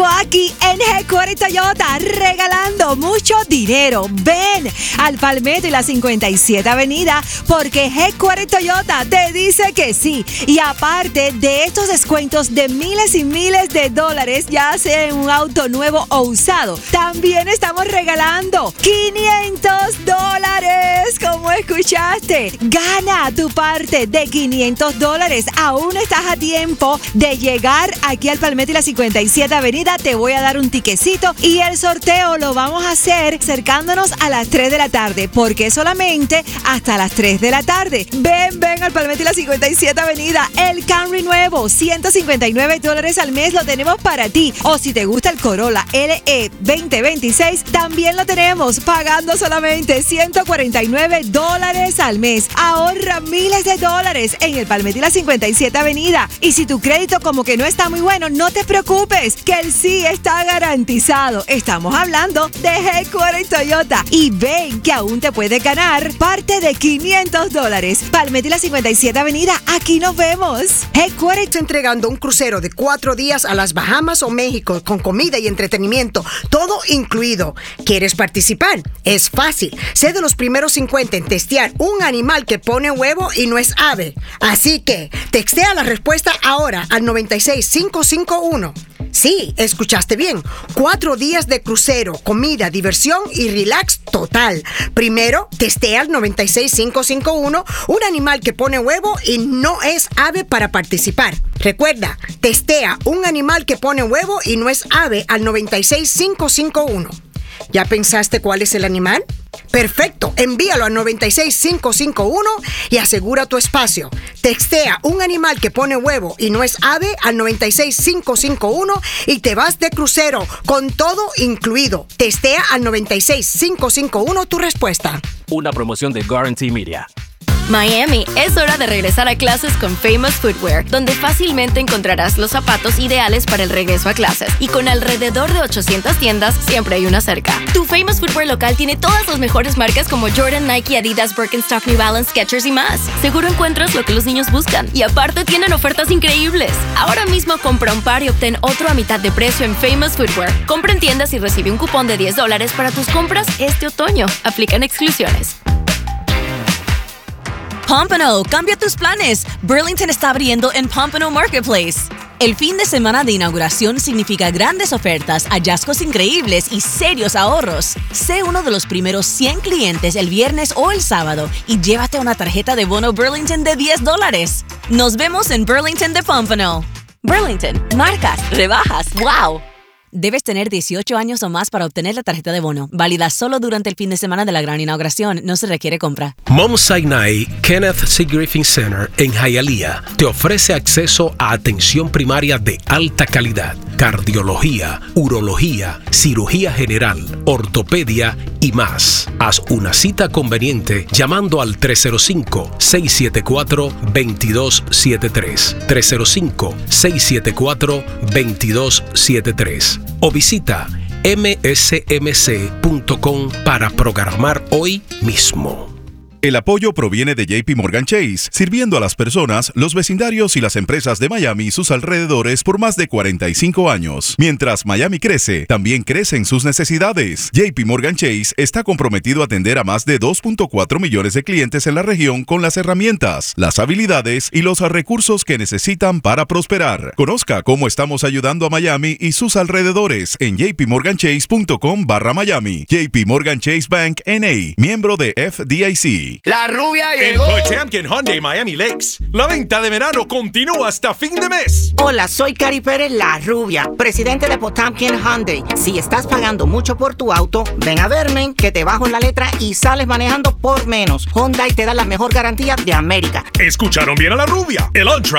Sigo aquí en Headquarter Toyota regalando mucho dinero. Ven al Palmetto y la 57 Avenida porque Headquarter Toyota te dice que sí. Y aparte de estos descuentos de miles y miles de dólares, ya sea en un auto nuevo o usado, también estamos regalando $500. ¿Cómo escuchaste? Gana tu parte de $500. Aún estás a tiempo de llegar aquí al Palmetto y la 57 Avenida. Te voy a dar un tiquecito y el sorteo lo vamos a hacer acercándonos a las 3 de la tarde, porque solamente hasta las 3 de la tarde. Ven al Palmetto y la 57 Avenida. El Camry nuevo, $159 al mes, lo tenemos para ti. O si te gusta el Corolla LE 2026, también lo tenemos pagando solamente $149 al mes. Ahorra miles de dólares en el Palmetto y la 57 Avenida. Y si tu crédito como que no está muy bueno, no te preocupes, que el sí está garantizado. Estamos hablando de Headquarter Toyota. Y ven que aún te puedes ganar parte de $500. Palmetto y la 57 Avenida, aquí nos vemos. Headquarter está entregando un crucero de 4 días a las Bahamas o México con comida y entretenimiento, todo incluido. ¿Quieres participar? Es fácil. Sé de los primeros 50 en testear un animal que pone huevo y no es ave. Así que textea la respuesta ahora al 96551. Sí, escuchaste bien. 4 días de crucero, comida, diversión y relax total. Primero, testea al 96551 un animal que pone huevo y no es ave para participar. Recuerda, testea un animal que pone huevo y no es ave al 96551. ¿Ya pensaste cuál es el animal? Perfecto, envíalo al 96551 y asegura tu espacio. Textea un animal que pone huevo y no es ave al 96551 y te vas de crucero con todo incluido. Testea al 96551 tu respuesta. Una promoción de Guarantee Media. Miami, es hora de regresar a clases con Famous Footwear, donde fácilmente encontrarás los zapatos ideales para el regreso a clases. Y con alrededor de 800 tiendas, siempre hay una cerca. Tu Famous Footwear local tiene todas las mejores marcas como Jordan, Nike, Adidas, Birkenstock, New Balance, Skechers y más. Seguro encuentras lo que los niños buscan. Y aparte tienen ofertas increíbles. Ahora mismo compra un par y obtén otro a mitad de precio en Famous Footwear. Compra en tiendas y recibe un cupón de $10 para tus compras este otoño. Aplican exclusiones. Pompano, cambia tus planes. Burlington está abriendo en Pompano Marketplace. El fin de semana de inauguración significa grandes ofertas, hallazgos increíbles y serios ahorros. Sé uno de los primeros 100 clientes el viernes o el sábado y llévate una tarjeta de bono Burlington de $10. Nos vemos en Burlington de Pompano. Burlington, marcas, rebajas, wow. Debes tener 18 años o más para obtener la tarjeta de bono. Válida solo durante el fin de semana de la gran inauguración. No se requiere compra. Mount Sinai Kenneth C. Griffin Center en Hialeah te ofrece acceso a atención primaria de alta calidad, cardiología, urología, cirugía general, ortopedia y más. Haz una cita conveniente llamando al 305-674-2273. 305-674-2273. O visita msmc.com para programar hoy mismo. El apoyo proviene de JP Morgan Chase, sirviendo a las personas, los vecindarios y las empresas de Miami y sus alrededores por más de 45 años. Mientras Miami crece, también crecen sus necesidades. JP Morgan Chase está comprometido a atender a más de 2.4 millones de clientes en la región con las herramientas, las habilidades y los recursos que necesitan para prosperar. Conozca cómo estamos ayudando a Miami y sus alrededores en jpmorganchase.com/Miami. JP Morgan Chase Bank N.A., miembro de FDIC. La rubia llegó. En Potamkin Hyundai Miami Lakes, la venta de verano continúa hasta fin de mes. Hola, soy Cari Pérez, la rubia, presidente de Potamkin Hyundai. Si estás pagando mucho por tu auto, ven a verme, que te bajo en la letra y sales manejando por menos. Hyundai te da la mejor garantía de América. ¿Escucharon bien a la rubia? El Ontra